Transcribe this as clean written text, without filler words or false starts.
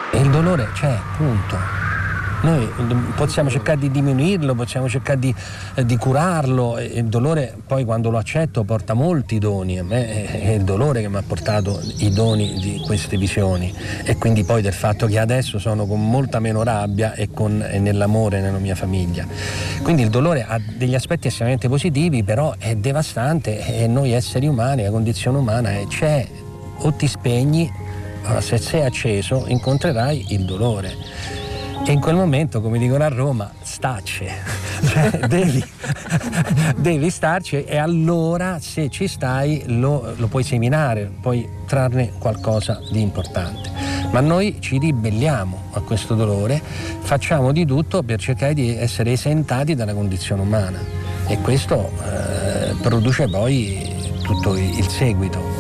E il dolore c'è, punto. Noi possiamo cercare di diminuirlo, possiamo cercare di curarlo, e il dolore poi quando lo accetto porta molti doni. A me è il dolore che mi ha portato i doni di queste visioni, e quindi poi del fatto che adesso sono con molta meno rabbia e nell'amore nella mia famiglia. Quindi il dolore ha degli aspetti estremamente positivi, però è devastante, e noi esseri umani, la condizione umana c'è, o ti spegni, se sei acceso incontrerai il dolore. E in quel momento, come dicono a Roma, stacce, cioè devi starci, e allora se ci stai lo puoi seminare, puoi trarne qualcosa di importante. Ma noi ci ribelliamo a questo dolore, facciamo di tutto per cercare di essere esentati dalla condizione umana, e questo produce poi tutto il seguito.